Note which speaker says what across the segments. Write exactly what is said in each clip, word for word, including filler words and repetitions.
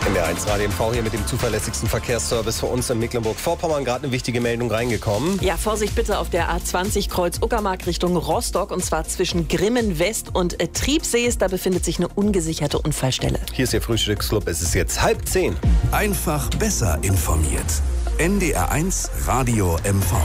Speaker 1: In der eins Radio M V hier mit dem zuverlässigsten Verkehrsservice für uns in Mecklenburg-Vorpommern. Gerade eine wichtige Meldung reingekommen.
Speaker 2: Ja, Vorsicht bitte auf der A zwanzig Kreuz Uckermark Richtung Rostock. Und zwar zwischen Grimmen West und Triebsees. Da befindet sich eine ungesicherte Unfallstelle.
Speaker 1: Hier ist Ihr Frühstücksclub. Es ist jetzt halb zehn.
Speaker 3: Einfach besser informiert. N D R eins Radio M V.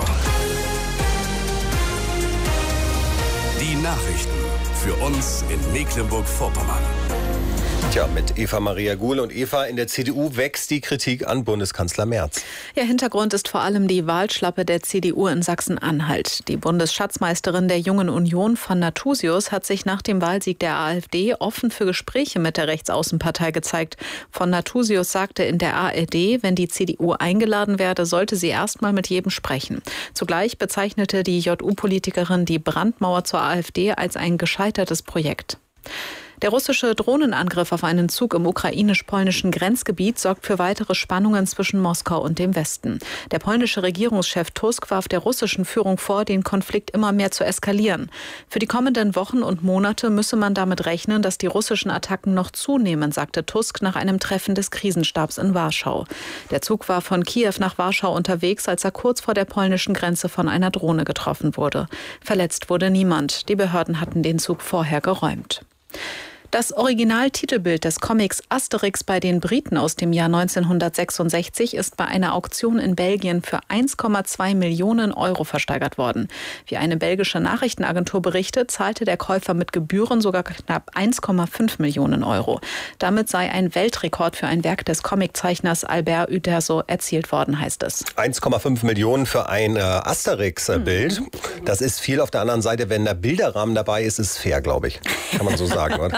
Speaker 3: Die Nachrichten für uns in Mecklenburg-Vorpommern.
Speaker 1: Tja, mit Eva Maria Guhl. Und Eva, in der C D U wächst die Kritik an Bundeskanzler Merz.
Speaker 4: Ja, Hintergrund ist vor allem die Wahlschlappe der C D U in Sachsen-Anhalt. Die Bundesschatzmeisterin der Jungen Union von Nathusius hat sich nach dem Wahlsieg der AfD offen für Gespräche mit der Rechtsaußenpartei gezeigt. Von Nathusius sagte in der A R D, wenn die C D U eingeladen werde, sollte sie erst mal mit jedem sprechen. Zugleich bezeichnete die J U-Politikerin die Brandmauer zur AfD als ein gescheitertes Projekt. Der russische Drohnenangriff auf einen Zug im ukrainisch-polnischen Grenzgebiet sorgt für weitere Spannungen zwischen Moskau und dem Westen. Der polnische Regierungschef Tusk warf der russischen Führung vor, den Konflikt immer mehr zu eskalieren. Für die kommenden Wochen und Monate müsse man damit rechnen, dass die russischen Attacken noch zunehmen, sagte Tusk nach einem Treffen des Krisenstabs in Warschau. Der Zug war von Kiew nach Warschau unterwegs, als er kurz vor der polnischen Grenze von einer Drohne getroffen wurde. Verletzt wurde niemand. Die Behörden hatten den Zug vorher geräumt. Das Originaltitelbild des Comics Asterix bei den Briten aus dem Jahr neunzehnhundertsechsundsechzig ist bei einer Auktion in Belgien für eins Komma zwei Millionen Euro versteigert worden. Wie eine belgische Nachrichtenagentur berichtet, zahlte der Käufer mit Gebühren sogar knapp eins Komma fünf Millionen Euro. Damit sei ein Weltrekord für ein Werk des Comiczeichners Albert Uderzo erzielt worden, heißt es.
Speaker 1: eins Komma fünf Millionen für ein äh, Asterix-Bild. Mhm. Das ist viel. Auf der anderen Seite, wenn der Bilderrahmen dabei ist, ist es fair, glaube ich. Kann man so sagen, oder?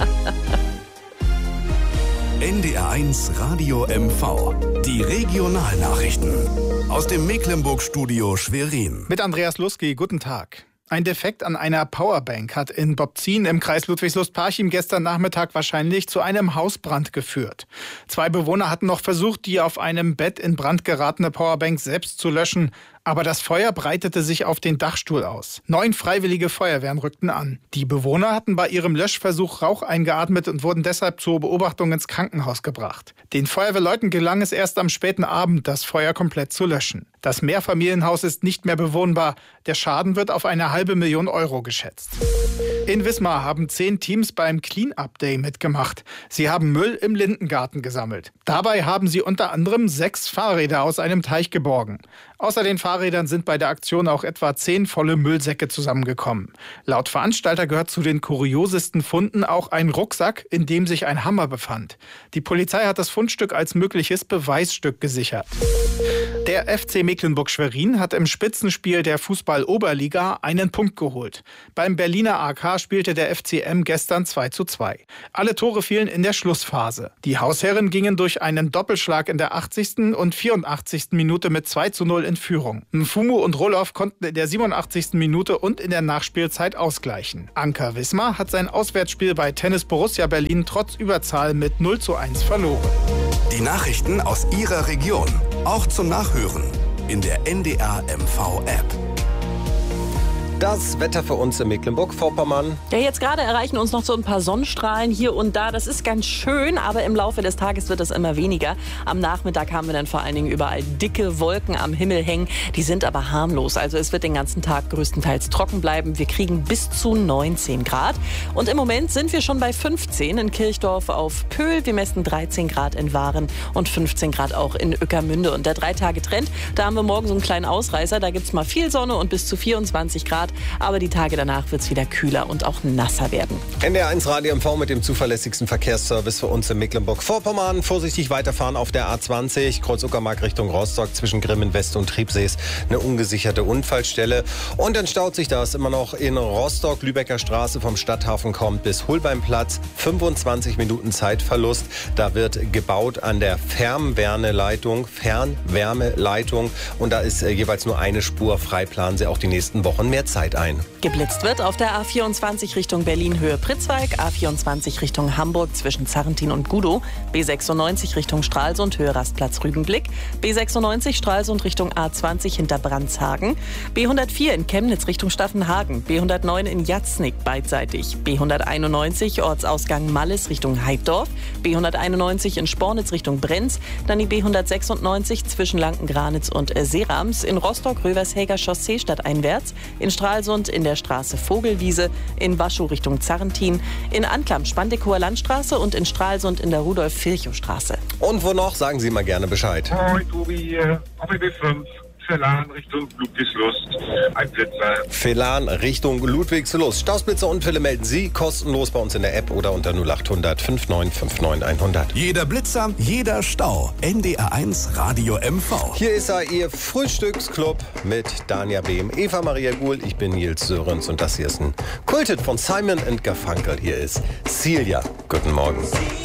Speaker 3: N D R eins Radio M V. Die Regionalnachrichten aus dem Mecklenburg-Studio Schwerin.
Speaker 5: Mit Andreas Luski, guten Tag. Ein Defekt an einer Powerbank hat in Bobzien im Kreis Ludwigslust-Parchim gestern Nachmittag wahrscheinlich zu einem Hausbrand geführt. Zwei Bewohner hatten noch versucht, die auf einem Bett in Brand geratene Powerbank selbst zu löschen. Aber das Feuer breitete sich auf den Dachstuhl aus. Neun freiwillige Feuerwehren rückten an. Die Bewohner hatten bei ihrem Löschversuch Rauch eingeatmet und wurden deshalb zur Beobachtung ins Krankenhaus gebracht. Den Feuerwehrleuten gelang es erst am späten Abend, das Feuer komplett zu löschen. Das Mehrfamilienhaus ist nicht mehr bewohnbar. Der Schaden wird auf eine halbe Million Euro geschätzt. In Wismar haben zehn Teams beim Clean-Up Day mitgemacht. Sie haben Müll im Lindengarten gesammelt. Dabei haben sie unter anderem sechs Fahrräder aus einem Teich geborgen. Außer den Fahrrädern sind bei der Aktion auch etwa zehn volle Müllsäcke zusammengekommen. Laut Veranstalter gehört zu den kuriosesten Funden auch ein Rucksack, in dem sich ein Hammer befand. Die Polizei hat das Fundstück als mögliches Beweisstück gesichert. Der F C Mecklenburg-Schwerin hat im Spitzenspiel der Fußball-Oberliga einen Punkt geholt. Beim Berliner A K spielte der F C M gestern zwei zu zwei. Alle Tore fielen in der Schlussphase. Die Hausherren gingen durch einen Doppelschlag in der achtzigsten und vierundachtzigsten Minute mit zwei zu null in Führung. Mfumu und Roloff konnten in der siebenundachtzigsten Minute und in der Nachspielzeit ausgleichen. Anker Wismar hat sein Auswärtsspiel bei Tennis Borussia Berlin trotz Überzahl mit null zu eins verloren.
Speaker 3: Die Nachrichten aus Ihrer Region, auch zum Nachhören in der N D R M V-App.
Speaker 1: Das Wetter für uns in Mecklenburg-Vorpommern.
Speaker 2: Ja, jetzt gerade erreichen uns noch so ein paar Sonnenstrahlen hier und da. Das ist ganz schön, aber im Laufe des Tages wird es immer weniger. Am Nachmittag haben wir dann vor allen Dingen überall dicke Wolken am Himmel hängen. Die sind aber harmlos. Also es wird den ganzen Tag größtenteils trocken bleiben. Wir kriegen bis zu neunzehn Grad. Und im Moment sind wir schon bei fünfzehn in Kirchdorf auf Pöhl. Wir messen dreizehn Grad in Waren und fünfzehn Grad auch in Ueckermünde. Und der Drei-Tage-Trend, da haben wir morgen so einen kleinen Ausreißer. Da gibt es mal viel Sonne und bis zu vierundzwanzig Grad. Aber die Tage danach wird es wieder kühler und auch nasser werden.
Speaker 1: N D R eins Radio M V mit dem zuverlässigsten Verkehrsservice für uns in Mecklenburg-Vorpommern. Vorsichtig weiterfahren auf der A zwanzig, Kreuz Uckermark Richtung Rostock zwischen Grimmen West und Triebsees. Eine ungesicherte Unfallstelle. Und dann staut sich das immer noch in Rostock, Lübecker Straße vom Stadthafen kommt bis Holbeinplatz. fünfundzwanzig Minuten Zeitverlust. Da wird gebaut an der Fernwärmeleitung, Fernwärmeleitung. Und da ist äh, jeweils nur eine Spur frei. Planen Sie auch die nächsten Wochen mehr Zeit ein.
Speaker 2: geblitzt wird. Auf der A vierundzwanzig Richtung Berlin Höhe Pritzwalk, A vierundzwanzig Richtung Hamburg zwischen Zarrentin und Gudow, B sechsundneunzig Richtung Stralsund Höhe Rastplatz Rügenblick, B sechsundneunzig Stralsund Richtung A zwanzig hinter Brandshagen, B hundertvier in Chemnitz Richtung Staffenhagen, B hundertneun in Jatznig beidseitig, B hunderteinundneunzig Ortsausgang Malles Richtung Heiddorf, B hunderteinundneunzig in Spornitz Richtung Brenz, dann die B hundertsechsundneunzig zwischen Lanken-Granitz und Seerams, in Rostock Rövershäger Chaussee stadteinwärts, in Stralsund in der Straße Vogelwiese, in Waschow Richtung Zarrentin, in Anklam Spandikower Landstraße und in Stralsund in der Rudolf-Virchow-Straße.
Speaker 1: Und wo noch? Sagen Sie mal gerne Bescheid.
Speaker 6: Hoi, Tobi hier. Auf B fünf. Felan Richtung Ludwigslust. Ein Blitzer.
Speaker 1: Felan Richtung Ludwigslust. Stausblitzer und Unfälle melden Sie kostenlos bei uns in der App oder unter null acht hundert neunundfünfzig neunundfünfzig hundert.
Speaker 3: Jeder Blitzer, jeder Stau. N D R eins Radio M V.
Speaker 1: Hier ist er, Ihr Frühstücksclub mit Dania Behm, Eva Maria Guhl, ich bin Nils Sörens und das hier ist ein Kulthit von Simon and Garfunkel. Hier ist Celia. Guten Morgen.